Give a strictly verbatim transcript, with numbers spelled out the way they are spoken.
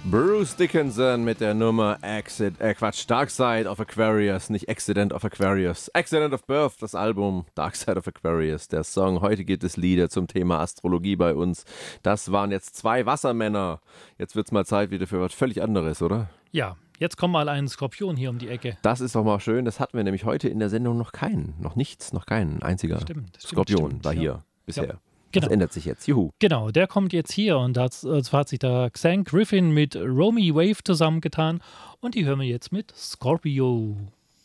Bruce Dickinson mit der Nummer Acid, äh Quatsch, Dark Side of Aquarius, nicht Accident of Aquarius. Accident of Birth, das Album Dark Side of Aquarius, der Song. Heute gibt es Lieder zum Thema Astrologie bei uns. Das waren jetzt zwei Wassermänner. Jetzt wird es mal Zeit wieder für was völlig anderes, oder? Ja, jetzt kommt mal ein Skorpion hier um die Ecke. Das ist doch mal schön. Das hatten wir nämlich heute in der Sendung noch keinen. Noch nichts, noch keinen. Einziger stimmt, stimmt, Skorpion stimmt, war ja. hier bisher. Ja. Genau. Das ändert sich jetzt. Juhu. Genau, der kommt jetzt hier und dazu hat sich da Xang Griffin mit Romy Wave zusammengetan und die hören wir jetzt mit Scorpio.